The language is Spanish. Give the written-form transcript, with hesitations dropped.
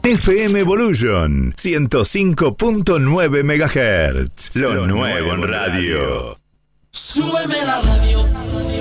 FM Evolution 105.9 MHz. Lo nuevo en radio. Súbeme la radio.